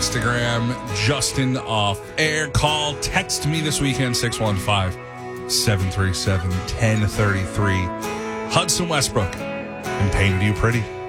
Instagram, Justin Off Air. Call, text me this weekend, 615-737-1033. Hudson Westbrook and Painted You Pretty.